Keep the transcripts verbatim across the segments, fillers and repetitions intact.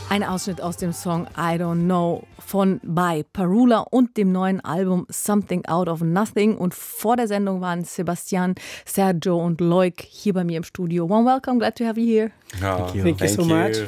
Ein Ausschnitt aus dem Song I Don't Know von By Parula und dem neuen Album Something Out of Nothing. Und vor der Sendung waren Sebastian, Sergio und Loic hier bei mir im Studio. Warm welcome, glad to have you here. Oh, thank you, thank you so much.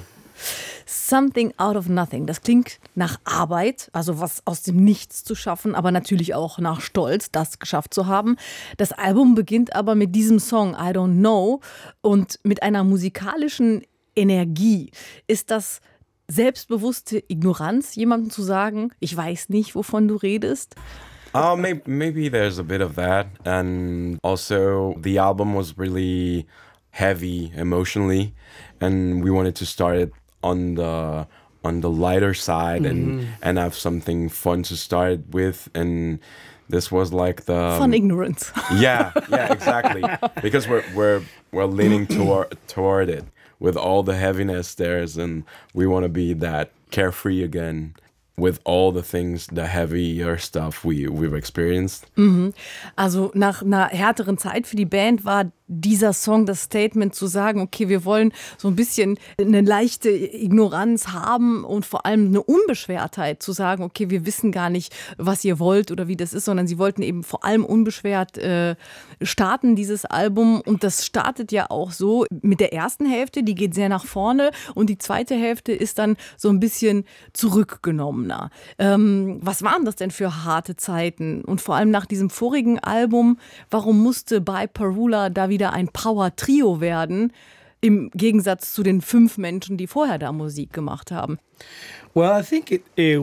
Something Out of Nothing, das klingt nach Arbeit, also was aus dem Nichts zu schaffen, aber natürlich auch nach Stolz, das geschafft zu haben. Das Album beginnt aber mit diesem Song I Don't Know und mit einer musikalischen Energie. Ist das selbstbewusste Ignoranz, jemandem zu sagen, ich weiß nicht, wovon du redest? Oh, maybe, maybe there's a bit of that. And also the album was really heavy emotionally and we wanted to start it on the on the lighter side and mm-hmm. and have something fun to start with, and this was like the fun ignorance. Yeah, yeah, exactly. Because we're we're we're leaning toward toward it with all the heaviness there's, and we want to be that carefree again with all the things, the heavier stuff we we've experienced. Mhm. Also nach einer härteren Zeit für die Band war dieser Song das Statement zu sagen, okay, wir wollen so ein bisschen eine leichte Ignoranz haben und vor allem eine Unbeschwertheit zu sagen, okay, wir wissen gar nicht, was ihr wollt oder wie das ist, sondern sie wollten eben vor allem unbeschwert äh, starten, dieses Album. Und das startet ja auch so mit der ersten Hälfte, die geht sehr nach vorne und die zweite Hälfte ist dann so ein bisschen zurückgenommener. Ähm, was waren das denn für harte Zeiten? Und vor allem nach diesem vorigen Album, warum musste By Parula da wieder ein Power-Trio werden, im Gegensatz zu den fünf Menschen, die vorher da Musik gemacht haben? Well, I think it, it,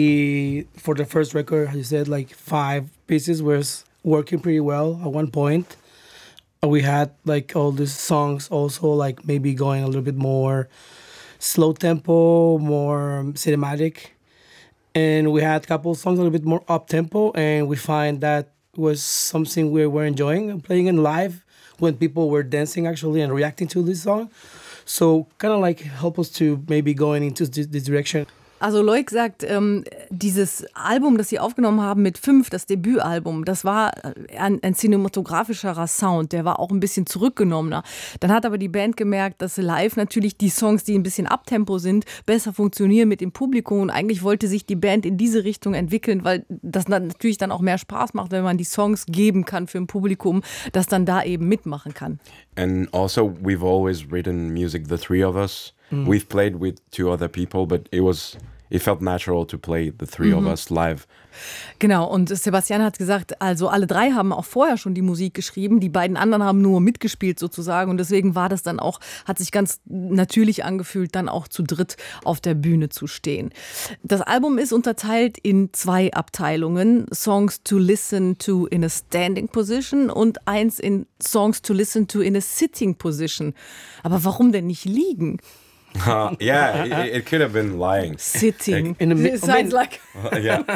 we, for the first record, as you said, like five pieces was working pretty well at one point. We had like all these songs also like maybe going a little bit more slow tempo, more cinematic. And we had a couple of songs a little bit more up tempo, and we find that was something we were enjoying playing in live when people were dancing actually and reacting to this song. So kind of like help us to maybe going into this, this direction. Also Loic sagt, ähm, dieses Album, das sie aufgenommen haben mit fünf, das Debütalbum, das war ein, ein cinematografischerer Sound, der war auch ein bisschen zurückgenommener. Dann hat aber die Band gemerkt, dass live natürlich die Songs, die ein bisschen Abtempo sind, besser funktionieren mit dem Publikum, und eigentlich wollte sich die Band in diese Richtung entwickeln, weil das dann natürlich dann auch mehr Spaß macht, wenn man die Songs geben kann für ein Publikum, das dann da eben mitmachen kann. And also we've always written music, the three of us. Mm. We've played with two other people, but it was it felt natural to play the three mm-hmm. of us live. Genau, und Sebastian hat gesagt, also alle drei haben auch vorher schon die Musik geschrieben, die beiden anderen haben nur mitgespielt sozusagen, und deswegen war das dann auch, hat sich ganz natürlich angefühlt, dann auch zu dritt auf der Bühne zu stehen. Das Album ist unterteilt in zwei Abteilungen, Songs to Listen to in a Standing Position und eins in Songs to Listen to in a Sitting Position. Aber warum denn nicht liegen? Uh, yeah, it, it could have been lying. Sitting. In a, it sounds like. Uh,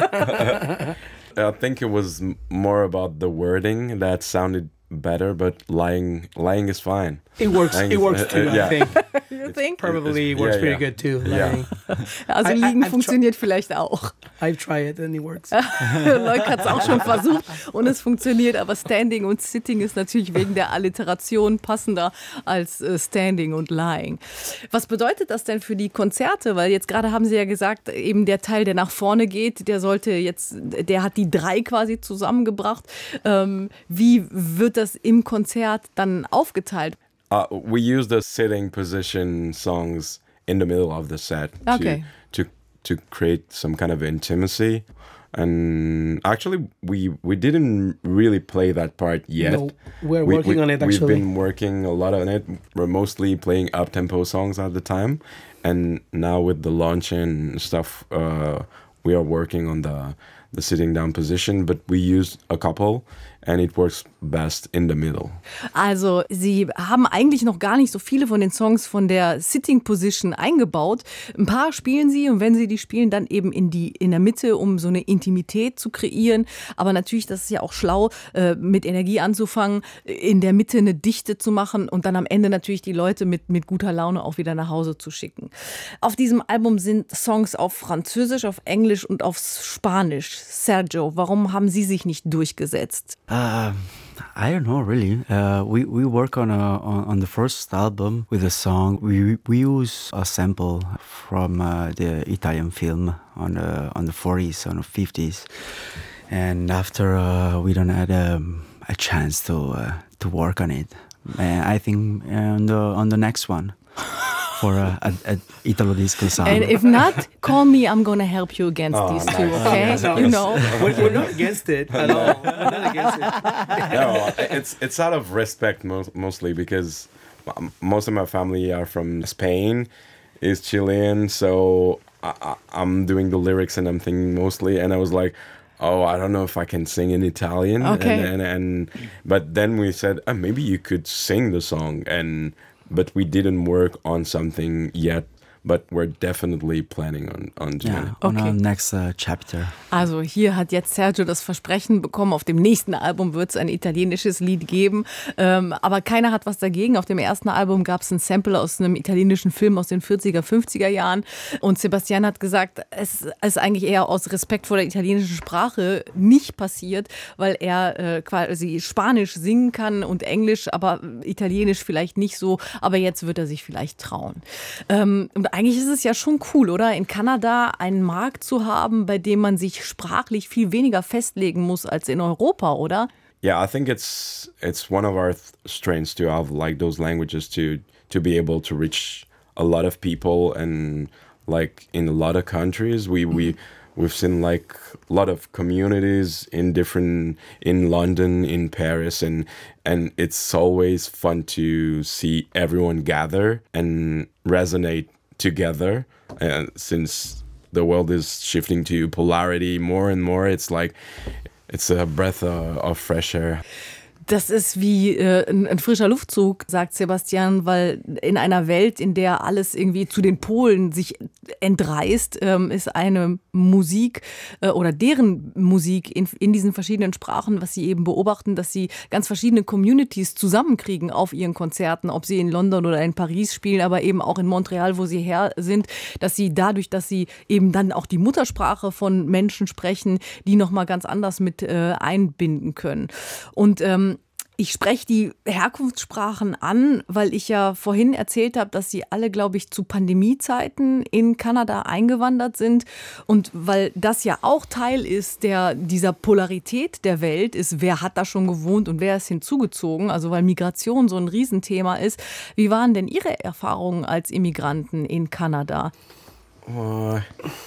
yeah. I think it was more about the wording that sounded better, but lying lying is fine. It works. Lying it is, works uh, too, uh, yeah. I think. You think? Probably It's, works yeah, pretty yeah. good too. Yeah. Also I, liegen I, funktioniert vielleicht auch. I've tried it and it works. Loic hat es auch schon versucht und es funktioniert, aber Standing und Sitting ist natürlich wegen der Alliteration passender als äh, Standing und Lying. Was bedeutet das denn für die Konzerte? Weil jetzt gerade haben Sie ja gesagt, eben der Teil, der nach vorne geht, der sollte jetzt, der hat die drei quasi zusammengebracht. Ähm, wie wird das im Konzert dann aufgeteilt? Uh, we use the sitting position songs in the middle of the set okay. to, to to create some kind of intimacy. And actually, we we didn't really play that part yet. No, we're we, working we, on it actually. We've been working a lot on it. We're mostly playing up-tempo songs at the time. And now with the launch and stuff, uh, we are working on the, the sitting down position. But we used a couple. And it works best in the middle. Also Sie haben eigentlich noch gar nicht so viele von den Songs von der Sitting Position eingebaut. Ein paar spielen Sie, und wenn Sie die spielen, dann eben in, die, in der Mitte, um so eine Intimität zu kreieren. Aber natürlich, das ist ja auch schlau, äh, mit Energie anzufangen, in der Mitte eine Dichte zu machen und dann am Ende natürlich die Leute mit, mit guter Laune auch wieder nach Hause zu schicken. Auf diesem Album sind Songs auf Französisch, auf Englisch und auf Spanisch. Sergio, warum haben Sie sich nicht durchgesetzt? Uh, I don't know really. Uh, we we work on a on, on the first album with a song. We we use a sample from uh, the Italian film on the on the forties, on the fifties, and after uh, we don't had um, a chance to uh, to work on it. And I think on the on the next one. For a, a, a Italo disco sound. And if not, call me. I'm gonna help you against Oh, these nice. two. Okay, No, you know. we're, we're not against it at all. We're not against it. No, it's it's out of respect mo- mostly because m- most of my family are from Spain, is Chilean, so I, I, I'm doing the lyrics and I'm thinking mostly, and I was like, oh, I don't know if I can sing in Italian. Okay. And, and, and but then we said, oh, maybe you could sing the song, and but we didn't work on something yet. But we're definitely planning on, on doing Yeah, it. on Okay. our next uh, chapter. Also hier hat jetzt Sergio das Versprechen bekommen, auf dem nächsten Album wird es ein italienisches Lied geben. Ähm, aber keiner hat was dagegen. Auf dem ersten Album gab es ein Sample aus einem italienischen Film aus den vierziger, fünfziger Jahren. Und Sebastian hat gesagt, es ist eigentlich eher aus Respekt vor der italienischen Sprache nicht passiert, weil er äh, quasi Spanisch singen kann und Englisch, aber Italienisch vielleicht nicht so. Aber jetzt wird er sich vielleicht trauen. Ähm, und eigentlich ist es ja schon cool, oder? In Kanada einen Markt zu haben, bei dem man sich sprachlich viel weniger festlegen muss als in Europa, oder? Yeah, I think it's it's one of our th- strengths to have like those languages to to be able to reach a lot of people, and like in a lot of countries we we we've seen like a lot of communities in different in London, in Paris, and and it's always fun to see everyone gather and resonate together. And since the world is shifting to polarity more and more, it's like it's a breath of, of fresh air. Das ist wie äh, ein, ein frischer Luftzug, sagt Sebastian, weil in einer Welt, in der alles irgendwie zu den Polen sich entreißt, ähm, ist eine Musik äh, oder deren Musik in, in diesen verschiedenen Sprachen, was sie eben beobachten, dass sie ganz verschiedene Communities zusammenkriegen auf ihren Konzerten, ob sie in London oder in Paris spielen, aber eben auch in Montreal, wo sie her sind, dass sie dadurch, dass sie eben dann auch die Muttersprache von Menschen sprechen, die nochmal ganz anders mit äh, einbinden können. Und ähm, ich spreche die Herkunftssprachen an, weil ich ja vorhin erzählt habe, dass sie alle, glaube ich, zu Pandemiezeiten in Kanada eingewandert sind. Und weil das ja auch Teil ist der, dieser Polarität der Welt, ist, wer hat da schon gewohnt und wer ist hinzugezogen. Also weil Migration so ein Riesenthema ist. Wie waren denn Ihre Erfahrungen als Immigranten in Kanada? Uh,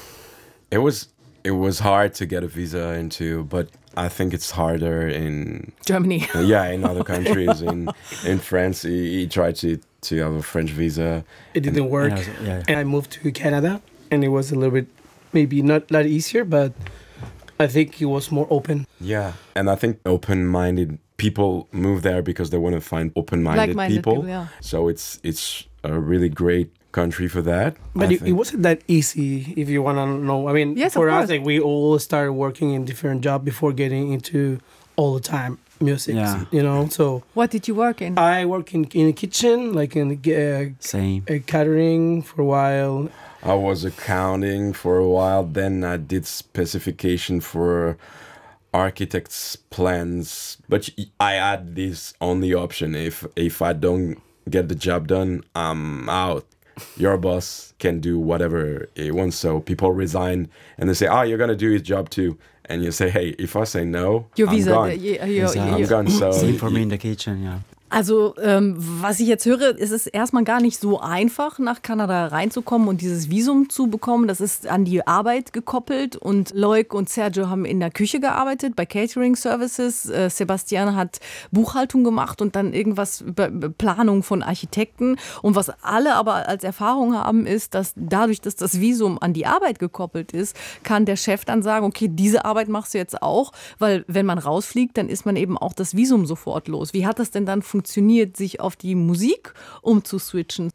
it was it was hard to get a visa into, but I think it's harder in Germany. yeah in other countries. in in France, he, he tried to to have a French visa. It didn't work. Yeah, so- yeah, yeah. And I moved to Canada, and it was a little bit, maybe not that easier, but I think it was more open. Yeah, and I think open-minded people move there because they want to find open-minded Like-minded people. people, yeah. So it's it's a really great country for that. But I it, it think. wasn't that easy, if you want to know. I mean, Yes, of for us, course. like, we all started working in different jobs before getting into all the time music, Yeah. you know? So What did you work in? I work in, in the kitchen, like in uh, Same. uh, catering for a while. I was accounting for a while. Then I did specification for architects' plans. But I had this only option: if if I don't get the job done, I'm out. Your boss can do whatever he wants. So people resign and they say, "Oh, you're gonna do his job too." And you say, "Hey, if I say no, Your I'm visa. gone. the- your- Yes, your- uh, I'm your- gone." So Same for me in the kitchen, yeah. Also, ähm, was ich jetzt höre, ist es erstmal gar nicht so einfach, nach Kanada reinzukommen und dieses Visum zu bekommen. Das ist an die Arbeit gekoppelt und Loic und Sergio haben in der Küche gearbeitet, bei Catering Services. Äh, Sebastian hat Buchhaltung gemacht und dann irgendwas über Planung von Architekten. Und was alle aber als Erfahrung haben, ist, dass dadurch, dass das Visum an die Arbeit gekoppelt ist, kann der Chef dann sagen, okay, diese Arbeit machst du jetzt auch, weil wenn man rausfliegt, dann ist man eben auch das Visum sofort los. Wie hat das denn dann funktioniert, sich auf die Musik umzuswitchen?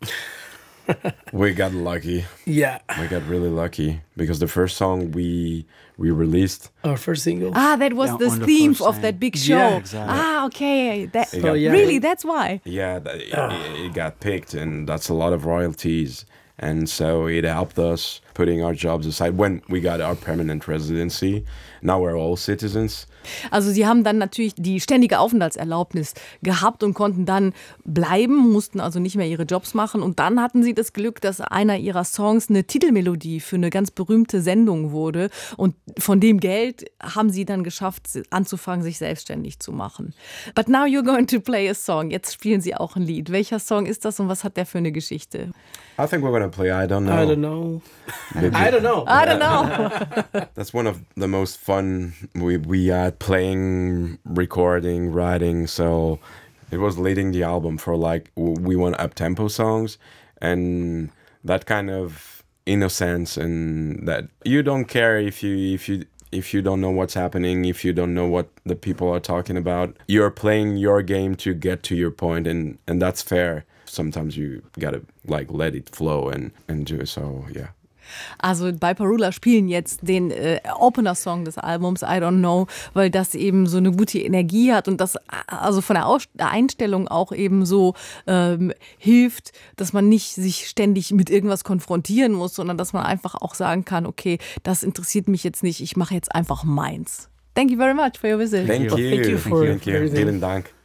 we got lucky. Yeah, We got really lucky because the first song we we released. our first single. Ah, that was Yeah, the on the theme first of time. that big show. Yeah, exactly. Ah, okay. That, So, yeah. Really, that's why. Yeah, that, it, it got picked, and that's a lot of royalties. And so it helped us putting our jobs aside when we got our permanent residency. Now we're all citizens. Also sie haben dann natürlich die ständige Aufenthaltserlaubnis gehabt und konnten dann bleiben, mussten also nicht mehr ihre Jobs machen. Und dann hatten sie das Glück, dass einer ihrer Songs eine Titelmelodie für eine ganz berühmte Sendung wurde. Und von dem Geld haben sie dann geschafft, anzufangen, sich selbstständig zu machen. But now you're going to play a song. Jetzt spielen sie auch ein Lied. Welcher Song ist das und was hat der für eine Geschichte? I think we're going to play I Don't Know. I don't know. Maybe. I don't know. I don't know. That's one of the most fun we, we had playing, recording, writing. So it was leading the album for like, we want up-tempo songs and that kind of innocence and that you don't care if you, if you, if you don't know what's happening, if you don't know what the people are talking about. You're playing your game to get to your point and, and that's fair. Sometimes you gotta like let it flow and, and do it, so yeah. Also bei Parula spielen jetzt den äh, Opener-Song des Albums I Don't Know, weil das eben so eine gute Energie hat und das also von der, Aus- der Einstellung auch eben so ähm, hilft, dass man nicht sich ständig mit irgendwas konfrontieren muss, sondern dass man einfach auch sagen kann, okay, das interessiert mich jetzt nicht, ich mache jetzt einfach meins. Thank you very much for your visit. Thank you. Thank you for Thank you. everything. Vielen Dank.